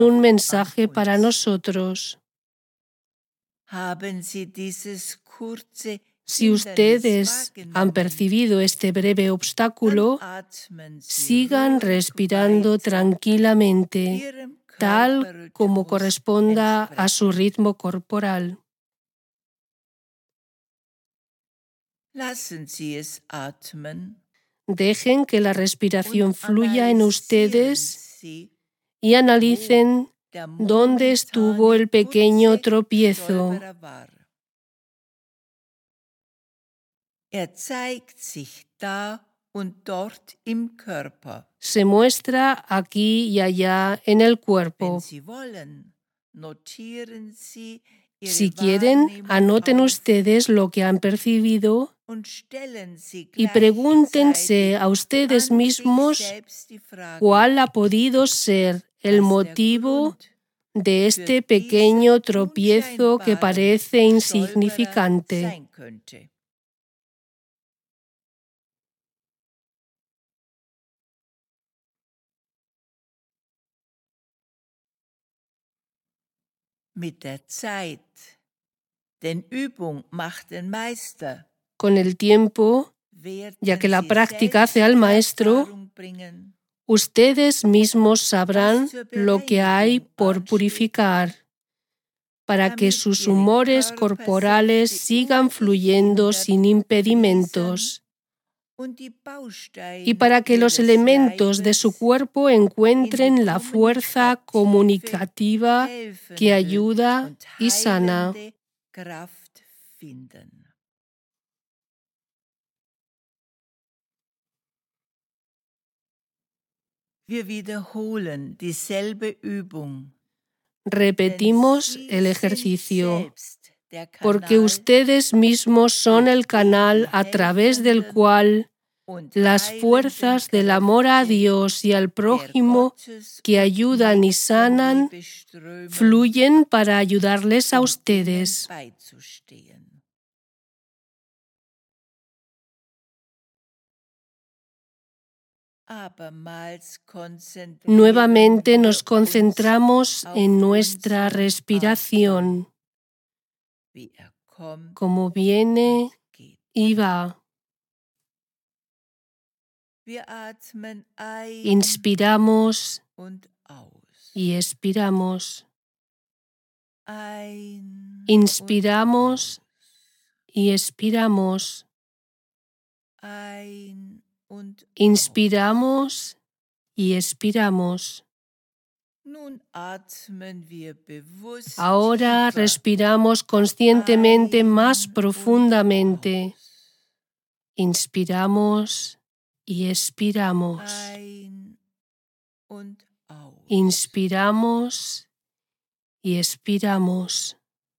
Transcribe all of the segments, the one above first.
un mensaje para nosotros. Si ustedes han percibido este breve obstáculo, sigan respirando tranquilamente, tal como corresponda a su ritmo corporal. Dejen que la respiración fluya en ustedes y analicen dónde estuvo el pequeño tropiezo. Se muestra aquí y allá en el cuerpo. Si quieren, anoten ustedes lo que han percibido y pregúntense a ustedes mismos cuál ha podido ser el motivo de este pequeño tropiezo que parece insignificante. Con el tiempo, ya que la práctica hace al maestro, ustedes mismos sabrán lo que hay por purificar, para que sus humores corporales sigan fluyendo sin impedimentos y para que los elementos de su cuerpo encuentren la fuerza comunicativa que ayuda y sana. Repetimos el ejercicio, porque ustedes mismos son el canal a través del cual las fuerzas del amor a Dios y al prójimo que ayudan y sanan fluyen para ayudarles a ustedes. Nuevamente nos concentramos en nuestra respiración, como viene y va. Inspiramos y expiramos. Inspiramos y expiramos. Inspiramos y expiramos. Ahora respiramos conscientemente más profundamente. Inspiramos y expiramos. Inspiramos y expiramos.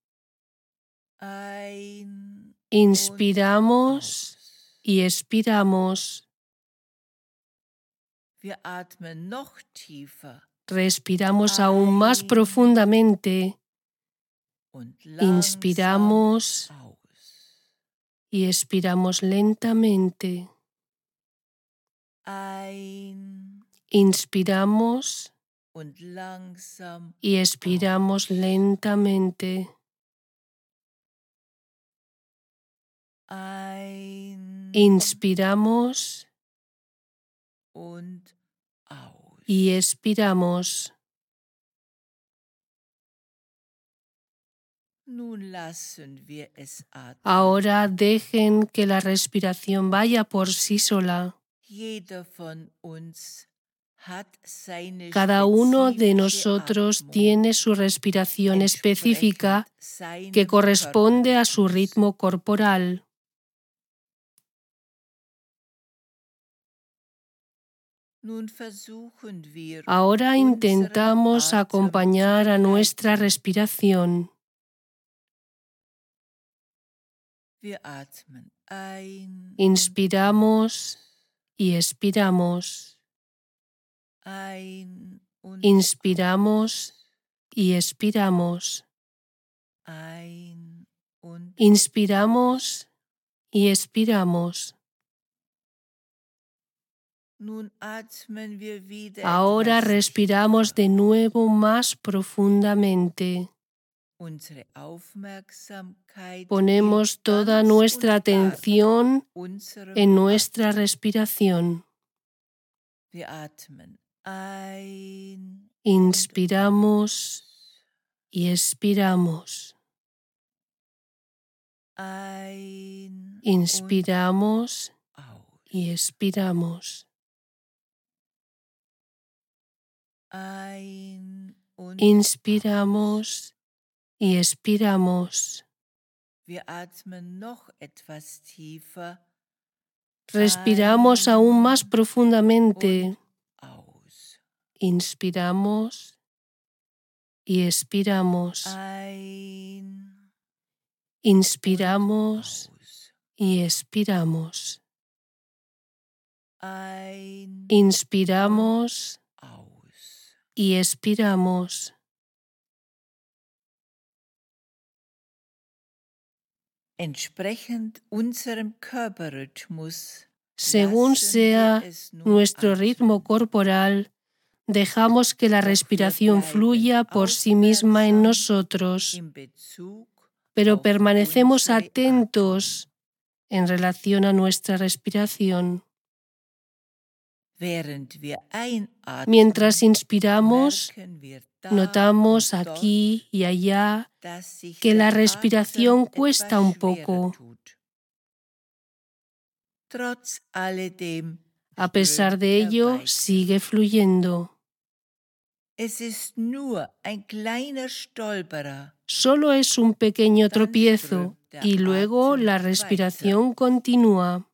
Inspiramos y expiramos. Respiramos aún más profundamente. Inspiramos y expiramos lentamente. Inspiramos y expiramos lentamente. Inspiramos y expiramos. Ahora dejen que la respiración vaya por sí sola. Cada uno de nosotros tiene su respiración específica que corresponde a su ritmo corporal. Ahora intentamos acompañar a nuestra respiración. Inspiramos y expiramos. Inspiramos y expiramos. Inspiramos y expiramos. Ahora respiramos de nuevo más profundamente. Ponemos toda nuestra atención en nuestra respiración. Inspiramos y expiramos. Inspiramos y expiramos. Inspiramos y expiramos. Respiramos aún más profundamente. Inspiramos y expiramos. Inspiramos y expiramos. Inspiramos y expiramos. Según sea nuestro ritmo corporal, dejamos que la respiración fluya por sí misma en nosotros, pero permanecemos atentos en relación a nuestra respiración. Mientras inspiramos, notamos aquí y allá que la respiración cuesta un poco. A pesar de ello, sigue fluyendo. Solo es un pequeño tropiezo y luego la respiración continúa.